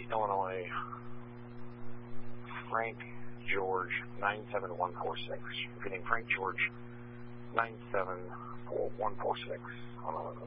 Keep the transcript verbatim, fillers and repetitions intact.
Illinois, Frank George nine seven one four six. Repeating, Frank George nine seven one four six on a